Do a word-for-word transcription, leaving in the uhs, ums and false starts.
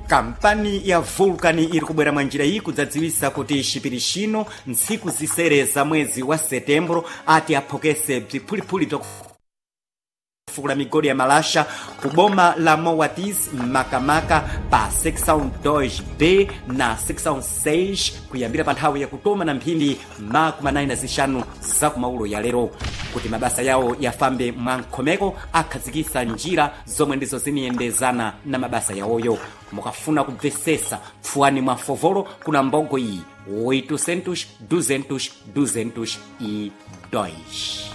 Kampani ya Vulcan iri kubwera mwanjira iyi kudzadziwisa kuti chipiri chino ntsiku zisereza mwezi wa Setembro ati aphokese bziphulipuli bza kufukula migodi ya malasha kuboma la Moatis makamaka pa section dois B na section seis kuyambira pa nthawi ya kutoma na mphindi makumi anayi na zixanu za kumaulo ya lero kuti mabasa yawo yafambe mwankhomeko akhazikisa njira zomwe ndizo ziniyendezana na mabasa yawoyo. Mukafuna kubvesesa pfuani mwa fovolo kuna mbongo iyi oitocentos duzentos duzentos e dois.